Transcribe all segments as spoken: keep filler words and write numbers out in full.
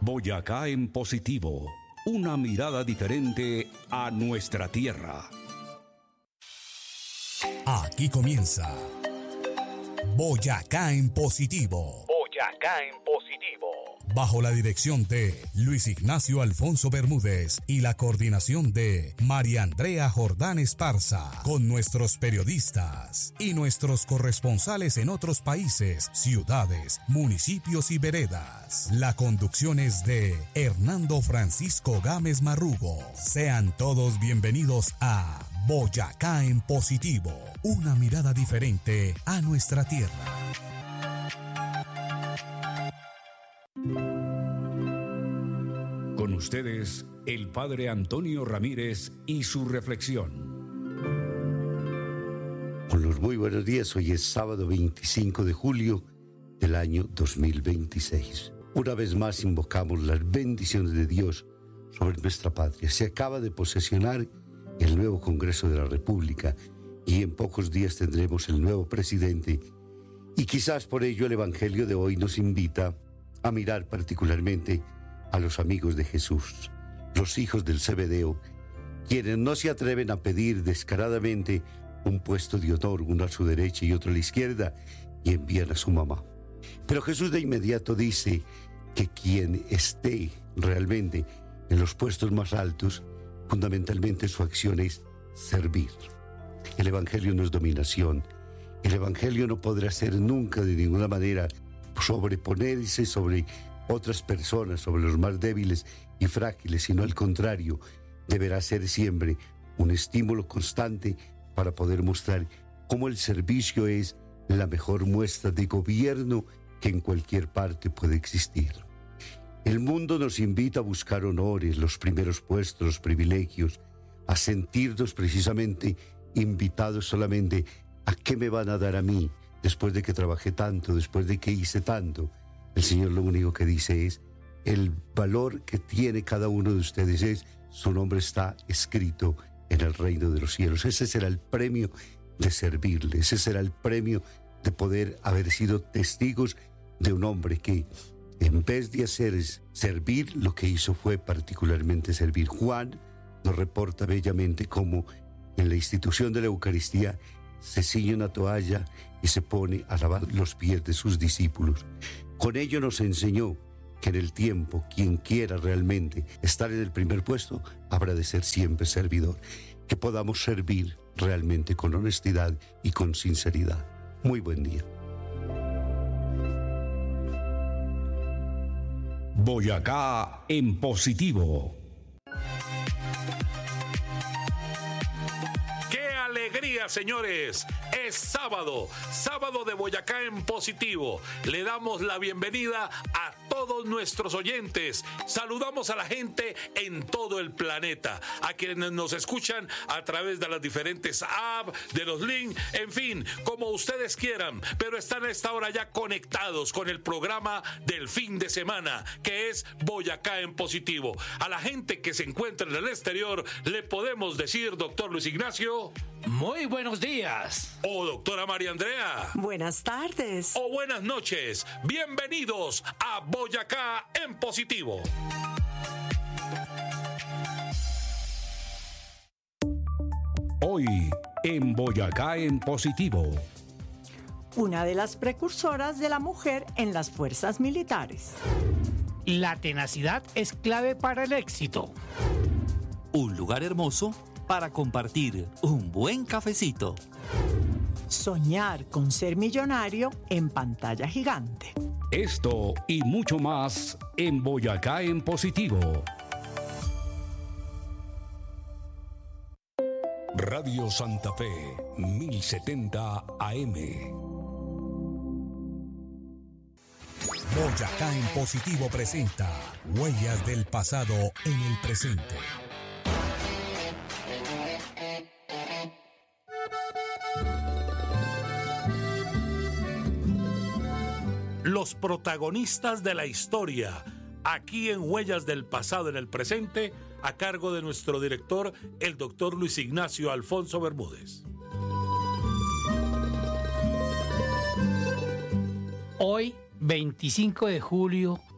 Boyacá en positivo, una mirada diferente a nuestra tierra. Aquí comienza Boyacá en positivo. Boyacá en positivo. Bajo la dirección de Luis Ignacio Alfonso Bermúdez y la coordinación de María Andrea Jordán Esparza, con nuestros periodistas y nuestros corresponsales en otros países, ciudades, municipios y veredas. La conducción es de Hernando Francisco Gámez Marrugo. Sean todos bienvenidos a Boyacá en positivo, una mirada diferente a nuestra tierra. Con ustedes, el padre Antonio Ramírez y su reflexión. Con los muy buenos días, hoy es sábado veinticinco de julio del año dos mil veintiséis. Una vez más invocamos las bendiciones de Dios sobre nuestra patria. Se acaba de posesionar el nuevo Congreso de la República y en pocos días tendremos el nuevo presidente, y quizás por ello el Evangelio de hoy nos invita a mirar particularmente a los amigos de Jesús, los hijos del Zebedeo, quienes no se atreven a pedir descaradamente un puesto de honor, uno a su derecha y otro a la izquierda, y envían a su mamá. Pero Jesús de inmediato dice que quien esté realmente en los puestos más altos, fundamentalmente su acción es servir. El Evangelio no es dominación. El Evangelio no podrá ser nunca de ninguna manera sobreponerse sobre otras personas, sobre los más débiles y frágiles, sino al contrario, deberá ser siempre un estímulo constante para poder mostrar cómo el servicio es la mejor muestra de gobierno que en cualquier parte puede existir. El mundo nos invita a buscar honores, los primeros puestos, los privilegios, a sentirnos precisamente invitados solamente a qué me van a dar a mí después de que trabajé tanto, después de que hice tanto. El Señor lo único que dice es, el valor que tiene cada uno de ustedes es, su nombre está escrito en el reino de los cielos. Ese será el premio de servirle, ese será el premio de poder haber sido testigos de un hombre que, en vez de hacer servir, lo que hizo fue particularmente servir. Juan nos reporta bellamente cómo en la institución de la Eucaristía se ciñe una toalla y se pone a lavar los pies de sus discípulos. Con ello nos enseñó que en el tiempo, quien quiera realmente estar en el primer puesto, habrá de ser siempre servidor. Que podamos servir realmente con honestidad y con sinceridad. Muy buen día. Boyacá en positivo. Alegría, señores, es sábado, sábado de Boyacá en positivo. Le damos la bienvenida a todos nuestros oyentes. Saludamos a la gente en todo el planeta, a quienes nos escuchan a través de las diferentes apps, de los links, en fin, como ustedes quieran, pero están a esta hora ya conectados con el programa del fin de semana, que es Boyacá en positivo. A la gente que se encuentra en el exterior, le podemos decir, doctor Luis Ignacio, muy buenos días. O doctora María Andrea, buenas tardes. O buenas noches. Bienvenidos a Boyacá en positivo. Hoy en Boyacá en positivo. Una de las precursoras de la mujer en las fuerzas militares. La tenacidad es clave para el éxito. Un lugar hermoso para compartir un buen cafecito. Soñar con ser millonario en pantalla gigante. Esto y mucho más en Boyacá en positivo. Radio Santa Fe, mil setenta A M. Boyacá en positivo presenta Huellas del pasado en el presente. Los protagonistas de la historia, aquí en Huellas del pasado en el presente, a cargo de nuestro director, el doctor Luis Ignacio Alfonso Bermúdez. Hoy, veinticinco de julio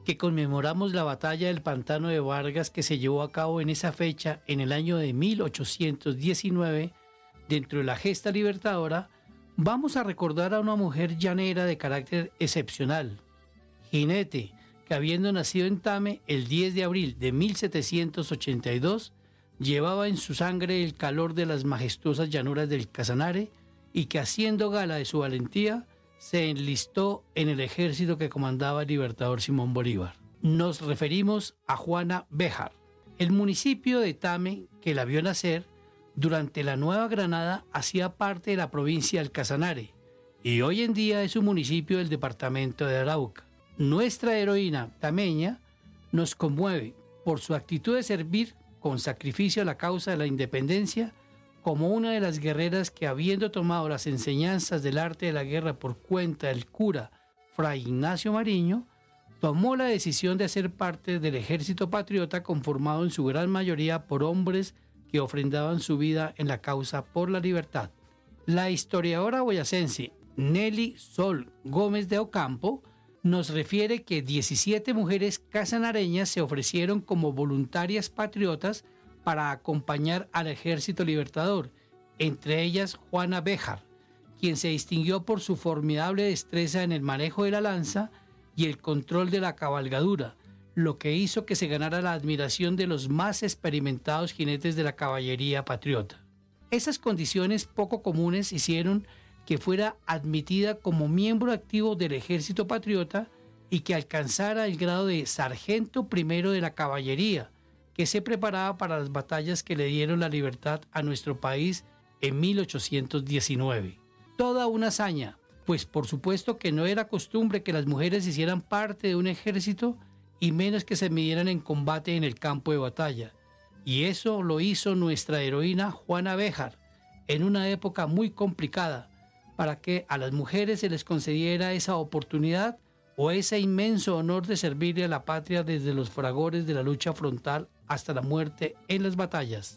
que conmemoramos la batalla del Pantano de Vargas que se llevó a cabo en esa fecha en el año de mil ochocientos diecinueve, dentro de la gesta libertadora, vamos a recordar a una mujer llanera de carácter excepcional, jinete, que habiendo nacido en Tame el diez de abril de mil setecientos ochenta y dos, llevaba en su sangre el calor de las majestuosas llanuras del Casanare y que, haciendo gala de su valentía, se enlistó en el ejército que comandaba el libertador Simón Bolívar. Nos referimos a Juana Béjar. El municipio de Tame, que la vio nacer, durante la Nueva Granada hacía parte de la provincia del Casanare y hoy en día es un municipio del departamento de Arauca. Nuestra heroína tameña nos conmueve por su actitud de servir con sacrificio a la causa de la independencia, como una de las guerreras que, habiendo tomado las enseñanzas del arte de la guerra por cuenta del cura Fray Ignacio Mariño, tomó la decisión de hacer parte del ejército patriota conformado en su gran mayoría por hombres que ofrendaban su vida en la causa por la libertad. La historiadora boyacense Nelly Sol Gómez de Ocampo nos refiere que diecisiete mujeres casanareñas se ofrecieron como voluntarias patriotas para acompañar al ejército libertador, entre ellas Juana Béjar, quien se distinguió por su formidable destreza en el manejo de la lanza y el control de la cabalgadura, lo que hizo que se ganara la admiración de los más experimentados jinetes de la caballería patriota. Esas condiciones poco comunes hicieron que fuera admitida como miembro activo del ejército patriota y que alcanzara el grado de sargento primero de la caballería, que se preparaba para las batallas que le dieron la libertad a nuestro país en mil ochocientos diecinueve. Toda una hazaña, pues por supuesto que no era costumbre que las mujeres hicieran parte de un ejército y menos que se midieran en combate en el campo de batalla. Y eso lo hizo nuestra heroína Juana Béjar en una época muy complicada, para que a las mujeres se les concediera esa oportunidad o ese inmenso honor de servirle a la patria desde los fragores de la lucha frontal hasta la muerte en las batallas.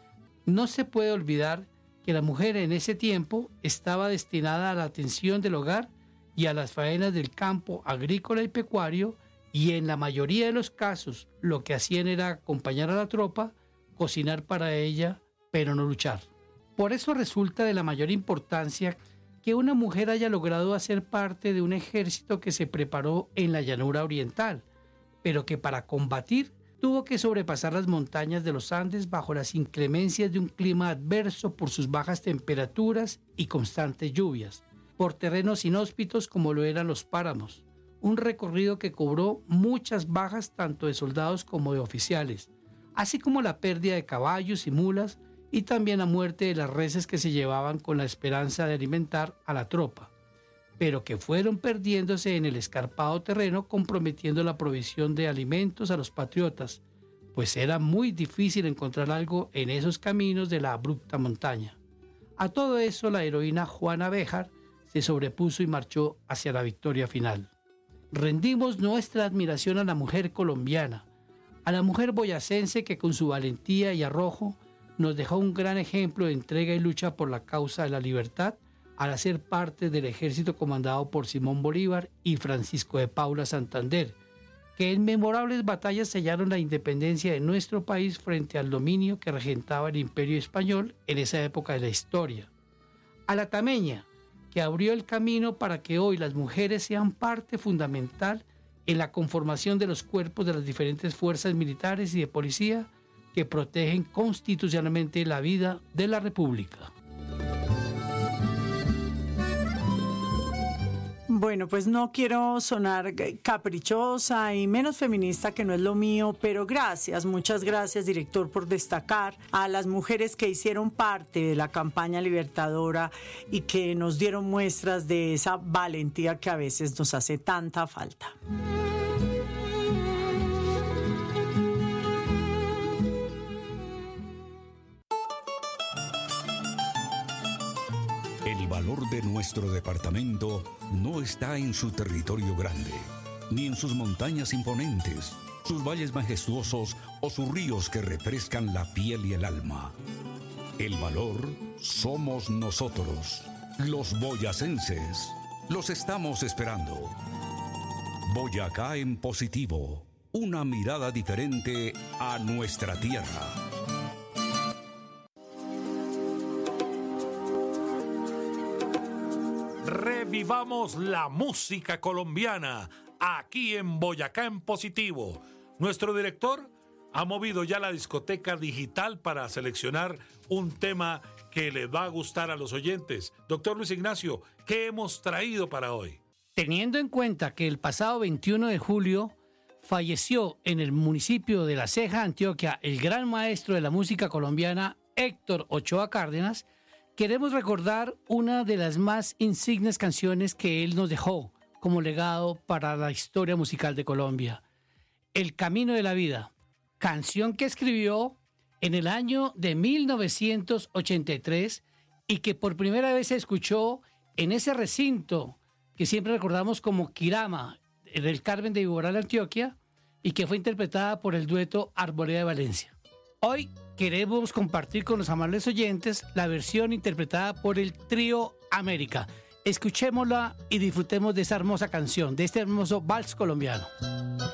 No se puede olvidar que la mujer en ese tiempo estaba destinada a la atención del hogar y a las faenas del campo agrícola y pecuario, y en la mayoría de los casos lo que hacían era acompañar a la tropa, cocinar para ella, pero no luchar. Por eso resulta de la mayor importancia que una mujer haya logrado hacer parte de un ejército que se preparó en la llanura oriental, pero que para combatir tuvo que sobrepasar las montañas de los Andes bajo las inclemencias de un clima adverso por sus bajas temperaturas y constantes lluvias, por terrenos inhóspitos como lo eran los páramos, un recorrido que cobró muchas bajas tanto de soldados como de oficiales, así como la pérdida de caballos y mulas, y también la muerte de las reses que se llevaban con la esperanza de alimentar a la tropa, pero que fueron perdiéndose en el escarpado terreno, comprometiendo la provisión de alimentos a los patriotas, pues era muy difícil encontrar algo en esos caminos de la abrupta montaña. A todo eso la heroína Juana Béjar se sobrepuso y marchó hacia la victoria final. Rendimos nuestra admiración a la mujer colombiana, a la mujer boyacense que con su valentía y arrojo nos dejó un gran ejemplo de entrega y lucha por la causa de la libertad al hacer parte del ejército comandado por Simón Bolívar y Francisco de Paula Santander, que en memorables batallas sellaron la independencia de nuestro país frente al dominio que regentaba el Imperio Español en esa época de la historia. A la tameña, que abrió el camino para que hoy las mujeres sean parte fundamental en la conformación de los cuerpos de las diferentes fuerzas militares y de policía que protegen constitucionalmente la vida de la República. Bueno, pues no quiero sonar caprichosa y menos feminista, que no es lo mío, pero gracias, muchas gracias, director, por destacar a las mujeres que hicieron parte de la campaña libertadora y que nos dieron muestras de esa valentía que a veces nos hace tanta falta. El valor de nuestro departamento no está en su territorio grande, ni en sus montañas imponentes, sus valles majestuosos o sus ríos que refrescan la piel y el alma. El valor somos nosotros, los boyacenses. Los estamos esperando. Boyacá en positivo, una mirada diferente a nuestra tierra. Revivamos la música colombiana aquí en Boyacá en positivo. Nuestro director ha movido ya la discoteca digital para seleccionar un tema que le va a gustar a los oyentes. Doctor Luis Ignacio, ¿qué hemos traído para hoy? Teniendo en cuenta que el pasado veintiuno de julio falleció en el municipio de La Ceja, Antioquia, el gran maestro de la música colombiana, Héctor Ochoa Cárdenas, queremos recordar una de las más insignes canciones que él nos dejó como legado para la historia musical de Colombia. El Camino de la Vida, canción que escribió en el año de mil novecientos ochenta y tres y que por primera vez se escuchó en ese recinto que siempre recordamos como Quirama, del Carmen de Viboral, Antioquia, y que fue interpretada por el dueto Arboleda de Valencia. Hoy queremos compartir con los amables oyentes la versión interpretada por el Trío América. Escuchémosla y disfrutemos de esa hermosa canción, de este hermoso vals colombiano.